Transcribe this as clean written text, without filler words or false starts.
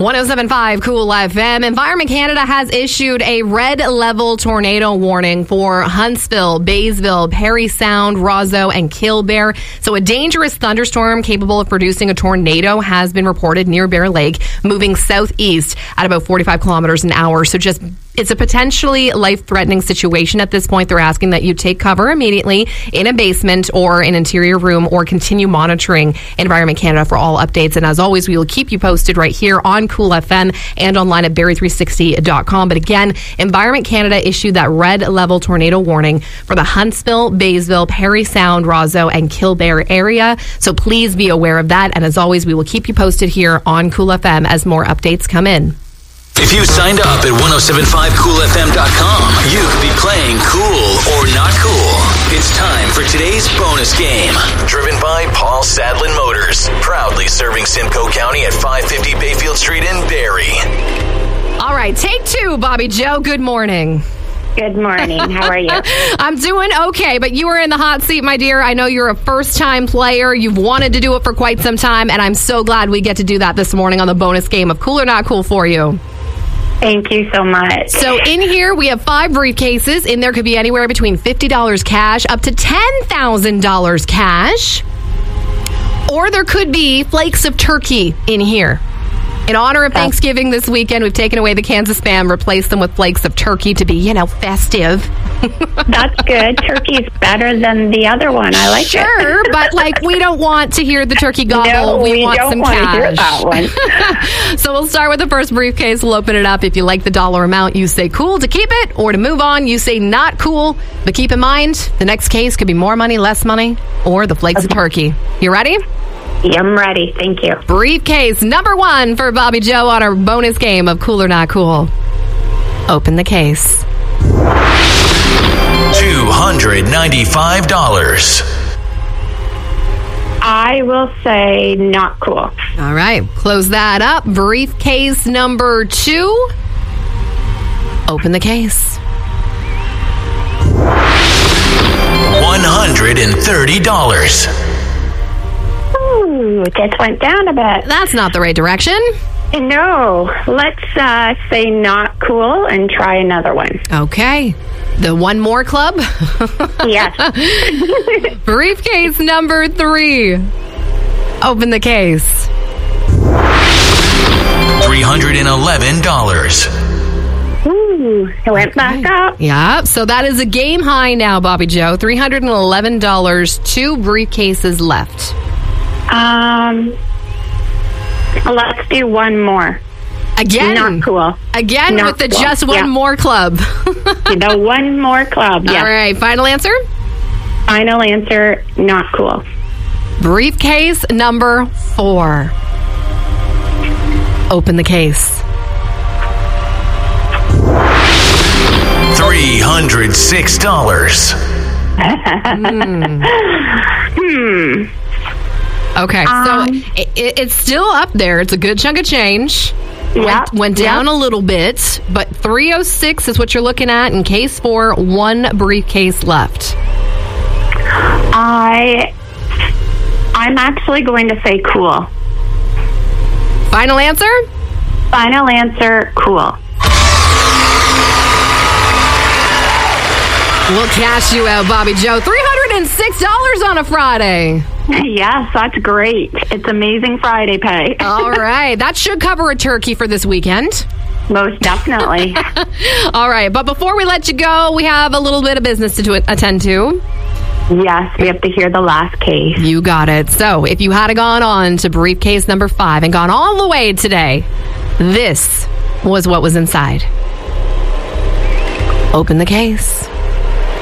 107.5 Cool FM. Environment Canada has issued a red level tornado warning for Huntsville, Baysville, Parry Sound, Roseau, and Killbear. So a dangerous thunderstorm capable of producing a tornado has been reported near Bear Lake, moving southeast at about 45 kilometers an hour. So it's a potentially life-threatening situation at this point. They're asking that you take cover immediately in a basement or an interior room, or continue monitoring Environment Canada for all updates. And as always, we will keep you posted right here on Cool FM and online at barrie360.com. But again, Environment Canada issued that red level tornado warning for the Huntsville, Baysville, Parry Sound, Roseau, and Killbear area. So please be aware of that. And as always, we will keep you posted here on Cool FM as more updates come in. If you signed up at 1075coolfm.com, you could be playing cool or not cool. It's time for today's bonus game. Driven by Paul Sadlin Motors. Proudly serving Simcoe County at 550 Bayfield Street in Barrie. All right, take two, Bobby Joe. Good morning. Good morning. How are you? I'm doing okay, but you are in the hot seat, my dear. I know you're a first-time player. You've wanted to do it for quite some time, and I'm so glad we get to do that this morning on the bonus game of Cool or Not Cool for you. Thank you so much. So in here, we have 5 briefcases. In there could be anywhere between $50 cash up to $10,000 cash. Or there could be flakes of turkey in here. In honor of Thanksgiving this weekend, we've taken away the cans of Spam, replaced them with flakes of turkey to be, festive. That's good. Turkey's better than the other one. I like it. Sure, but we don't want to hear the turkey gobble. No, we want some cash. To hear that one. So we'll start with the first briefcase. We'll open it up. If you like the dollar amount, you say cool to keep it, or to move on, you say not cool. But keep in mind, the next case could be more money, less money, or the flakes of turkey. You ready? Yeah, I'm ready. Thank you. Briefcase number 1 for Bobby Joe on our bonus game of Cool or Not Cool. Open the case. $295. I will say not cool. All right. Close that up. Briefcase number 2. Open the case. $130. Ooh, just went down a bit. That's not the right direction. No. Let's say not cool and try another one. Okay. The one more club? Yes. Briefcase number 3. Open the case. $311. Ooh, it went back up. Yeah, so that is a game high now, Bobby Joe. $311, 2 briefcases left. Let's do one more. Again? Not cool. Again Not with the cool. just one more club. The one more club, yes. All right, final answer? Final answer, not cool. Briefcase number 4. Open the case. $306. Okay, so it's still up there. It's a good chunk of change. Yeah, Went down a little bit, but 306 is what you're looking at in case 4, 1 briefcase left. I'm actually going to say cool. Final answer? Final answer, cool. We'll cash you out, Bobby Joe. $306 on a Friday. Yes, that's great. It's amazing Friday pay. All right. That should cover a turkey for this weekend. Most definitely. All right. But before we let you go, we have a little bit of business to attend to. Yes, we have to hear the last case. You got it. So if you had gone on to briefcase number 5 and gone all the way today, this was what was inside. Open the case.